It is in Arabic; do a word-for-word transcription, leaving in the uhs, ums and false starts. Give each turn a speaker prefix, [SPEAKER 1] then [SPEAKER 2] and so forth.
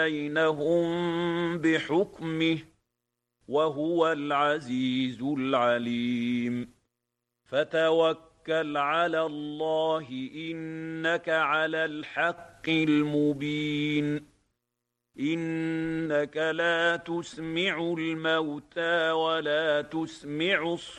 [SPEAKER 1] بينهم بحكمه وهو العزيز العليم فتوكل على الله إنك على الحق المبين إنك لا تسمع الموتى ولا تسمع الصم